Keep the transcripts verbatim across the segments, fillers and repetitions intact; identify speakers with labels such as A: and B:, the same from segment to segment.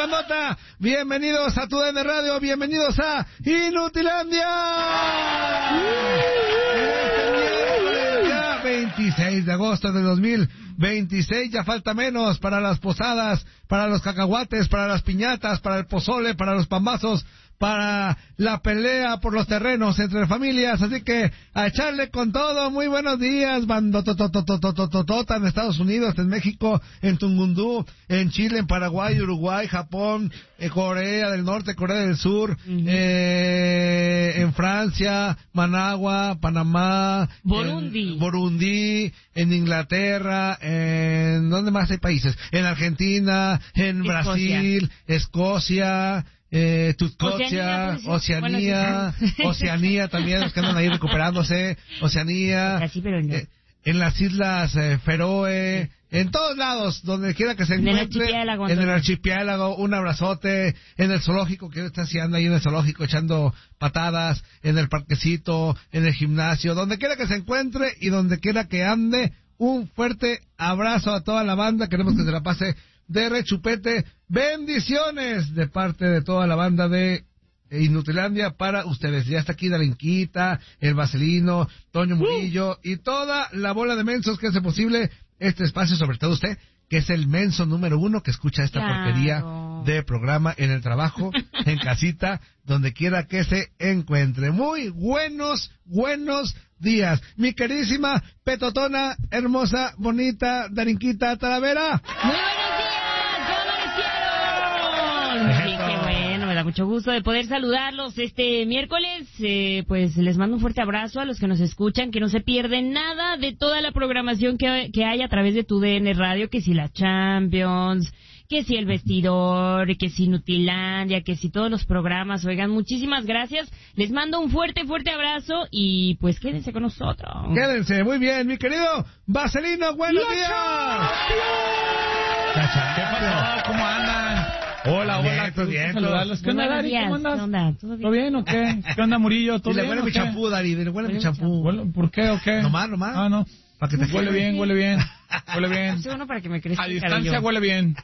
A: bandota, bienvenidos a tu D N Radio, bienvenidos a Inutilandia. Ya veintiséis de agosto de dos mil veintiséis, ya falta menos para las posadas, para los cacahuates, para las piñatas, para el pozole, para los pambazos, para la pelea por los terrenos entre familias, así que a echarle con todo. Muy buenos días, bandototototototota en Estados Unidos, en México, en Tungundú, en Chile, en Paraguay, Uruguay, Japón, en Corea del Norte, Corea del Sur, uh-huh. eh, en Francia, Managua, Panamá,
B: Burundi,
A: en Burundi, en Inglaterra, en ¿dónde más hay países? En Argentina, en Escocia. Brasil, Escocia. Eh, Tutcocia, Oceanía, Oceanía, bueno, Oceanía también, los que andan ahí recuperándose, Oceanía,
B: así, pero no.
A: eh, en las islas eh, Feroe, en todos lados, donde quiera que se encuentre, en el archipiélago, en el archipiélago, un abrazote, en el zoológico, que está haciendo ahí en el zoológico echando patadas, en el parquecito, en el gimnasio, donde quiera que se encuentre y donde quiera que ande, un fuerte abrazo a toda la banda, queremos que se la pase de rechupete. Bendiciones de parte de toda la banda de Inutilandia para ustedes. Ya está aquí Darinquita, el Vaselino, Toño Murillo y toda la bola de mensos que hace posible este espacio, sobre todo usted, que es el menso número uno que escucha esta claro. porquería de programa en el trabajo, en casita, donde quiera que se encuentre. Muy buenos, buenos días. Mi queridísima petotona, hermosa, bonita, Darinquita Talavera.
B: Muy buenos días. Sí, qué bueno, me da mucho gusto de poder saludarlos este miércoles. Eh, pues les mando un fuerte abrazo a los que nos escuchan, que no se pierden nada de toda la programación que, que hay a través de tu D N Radio, que si la Champions, que si el vestidor, que si Inutilandia, que si todos los programas. Oigan, muchísimas gracias. Les mando un fuerte, fuerte abrazo y pues quédense con nosotros.
A: Quédense, muy bien, mi querido Vaselino, buenos días.
C: ¿Qué pasó? ¿Cómo andan? Hola,
A: bien,
C: hola,
A: pues bien.
C: Saludarlos. ¿Qué onda, Dari? ¿Cómo andas?
B: ¿Qué onda? ¿Todo bien?
C: ¿Todo bien o qué? ¿Qué onda, Murillo? ¿Todo bien?
A: Le huele mi champú, Dari, le huele mi champú.
C: ¿Por qué o qué?
A: Nomás, nomás.
C: Ah, no.
A: Para que te
C: huele bien, huele bien. Huele bien.
B: Es uno para que me crezca
C: a
B: el
C: distancia
B: cabello.
C: huele bien.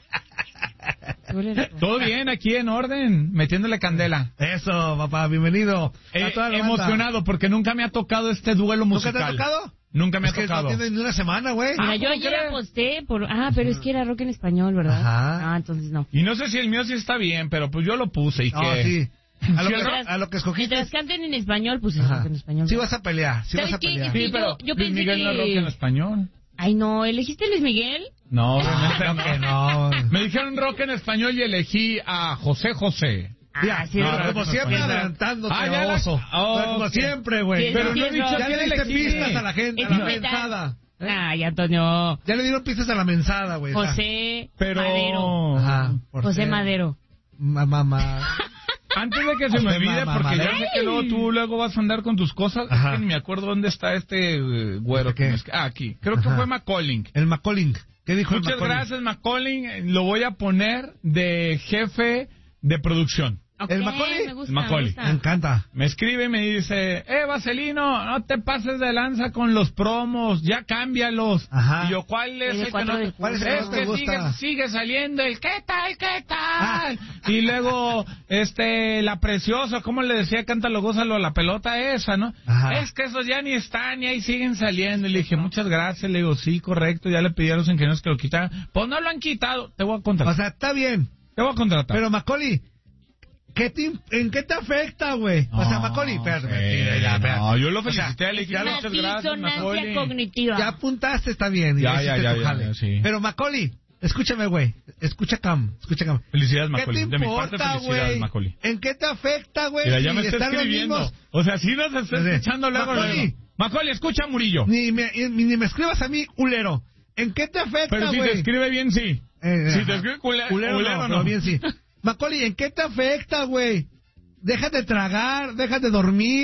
C: Todo bien, aquí en orden, metiéndole candela.
A: Eso, papá, bienvenido.
C: Eh, a toda la emocionado banda. Porque nunca me ha tocado este duelo musical.
A: ¿Nunca te ha tocado?
C: Nunca me
A: es
C: ha
A: que
C: tocado.
A: No tiene ni una semana, güey.
B: Mira,
C: Ah,
B: yo ayer
C: crees?
B: aposté por... Ah, pero es que era rock en español, ¿verdad?
A: Ajá.
B: Ah, entonces no.
C: Y no sé si el mío sí está bien, pero pues yo lo puse y
A: no,
C: que...
A: sí. A lo, que,
B: Mientras,
A: a lo que escogiste.
B: Mientras canten en español, pues es
A: Ajá.
B: rock en español.
A: Sí vas a pelear, sí vas a
B: qué?
A: pelear.
B: Es que
C: Sí, pero
B: yo, yo
C: Luis
B: pensé
C: Miguel
B: que...
C: no es rock en español.
B: Ay, no, ¿elegiste Luis Miguel?
C: No, obviamente
A: Ah,
C: no.
A: que no.
C: Me dijeron rock en español y elegí a José José.
B: Ah, sí,
A: no,
B: rock
A: como
B: en
A: siempre
B: español.
A: adelantándote,
C: Ah, ya la-
A: oso.
C: Oh,
A: Pero como
C: okay.
A: siempre, güey.
B: Sí,
A: Pero
B: sí,
A: no he
B: es
A: dicho,
B: rock.
A: ya le diste
C: elegí.
A: pistas a la gente,
B: Es
A: a la
B: neta.
A: mensada.
B: Ay, Antonio.
A: Ya le dieron pistas a la mensada, güey.
B: José
C: Pero...
B: Madero.
A: Ajá. por
B: José
A: ser-
B: Madero.
A: Ma- Mamá.
C: Antes de que se me
A: José
C: olvide,
A: Mamá
C: porque ya
A: Madero.
C: sé que luego tú luego vas a andar con tus cosas, es
A: Ajá.
C: que ni me acuerdo dónde está este eh, güero.
A: ¿Qué?
C: que me es- Ah, aquí. Creo que
A: Ajá.
C: fue Macaulay.
A: El Macaulay. ¿Qué dijo
C: Muchas
A: el Macaulay?
C: gracias, Macaulay. Lo voy a poner de jefe de producción.
B: Ok,
A: ¿El Macaulay?
B: me gusta,
C: Macaulay.
B: me gusta.
A: Me encanta.
C: Me escribe y me dice, eh, Vaselino, no te pases de lanza con los promos, ya cámbialos.
A: Ajá.
C: Y yo, ¿cuál es
B: El
C: el que
B: cuatro
C: no
B: del
C: te...
A: ¿Cuál es el
C: Es
A: que no te
C: que
A: gusta?
C: sigue, sigue saliendo el ¿qué tal, qué tal?
A: Ah.
C: Y luego, este, la preciosa, ¿cómo le decía? Cántalo, gózalo a la pelota esa, ¿no?
A: Ajá.
C: Es que esos ya ni están y ahí siguen saliendo. Y le dije, muchas gracias. Le digo, sí, correcto, ya le pedí a los ingenieros que lo quitaran. Pues no lo han quitado, te voy a contratar.
A: O sea, está bien.
C: te voy a contratar.
A: Pero Macaulay, ¿qué te, ¿en qué te afecta, güey? O sea,
C: No,
A: Macaulay, espérate,
C: sí,
A: espérate, ya, espérate.
C: no, yo lo
A: O sea,
C: felicité, le dije,
B: Una
C: muchas gracias,
B: disonancia
C: Macaulay.
B: cognitiva.
A: ya apuntaste, está bien. y
C: Ya,
A: hiciste
C: ya, ya,
A: tu
C: ya,
A: jale.
C: ya, sí.
A: Pero Macaulay, escúchame, güey. Escucha Cam, escucha Cam.
C: Felicidades,
A: ¿Qué
C: Macaulay.
A: te
C: De mi parte,
A: importa,
C: felicidades,
A: güey?
C: Macaulay.
A: ¿En qué te afecta, güey?
C: Mira, ya
A: si
C: me está
A: están los
C: escribiendo.
A: mismos-
C: O sea, si nos está
A: Sí.
C: escuchando luego,
A: Macaulay.
C: luego. Macaulay, escucha a Murillo.
A: Ni me, ni, ni me escribas a mí, culero. ¿En qué te afecta,
C: Pero si
A: güey?
C: te escribe bien, sí.
A: Eh,
C: si
A: ajá.
C: te escribe cule-
A: culero,
C: culero,
A: no,
C: no.
A: pero bien sí. Macaulay, ¿en qué te afecta, güey? Deja de tragar, deja de dormir,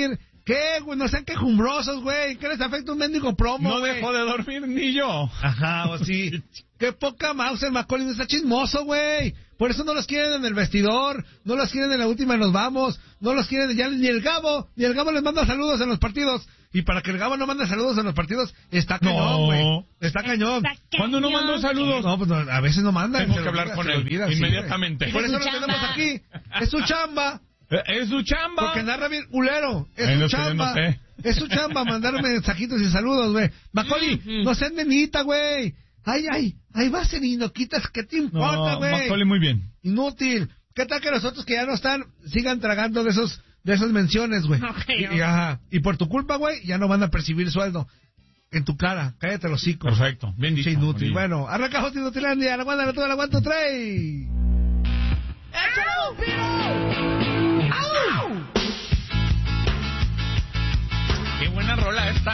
A: ¿Qué, güey? No sean quejumbrosos, güey. ¿Qué les afecta un mendigo promo,
C: No
A: güey?
C: dejo de dormir ni yo.
A: Ajá, o sí. Qué poca mouse el Macaulay, no está chismoso, güey. Por eso no los quieren en el vestidor, no los quieren en la última y nos vamos, no los quieren ya ni el Gabo, ni el Gabo les manda saludos en los partidos. Y para que el Gabo no mande saludos en los partidos, está cañón, güey. No. Está cañón.
C: ¿Cuándo no mandó saludos?
A: No, pues no, a veces no manda.
C: Tengo que hablar con él olvida, inmediatamente.
A: Sí, por eso lo tenemos aquí. Es su chamba.
C: Es su chamba.
A: Porque narra bien culero. Es
C: Ay,
A: su
C: no
A: chamba.
C: Sé, no sé.
A: Es su chamba mandar mensajitos y saludos, güey. Macaulay, mm-hmm. no seas nenita, güey. Ay, ay, ahí va Serino, quitas, ¿qué te importa, güey?
C: No, Macaulay muy bien.
A: Inútil. ¿Qué tal que los otros que ya no están sigan tragando de esos de esas menciones, güey?
B: Okay,
A: y, y, ajá. Y por tu culpa, güey, ya no van a percibir sueldo. En tu cara, cállate los hocico.
C: Perfecto, bien dicho.
A: Sí, inútil. Bueno, arrancamos Inutilandia, la guanda, todo el aguanto, tres. ¡Échale un tiro! ¡Au!
C: ¡Qué buena rola esta!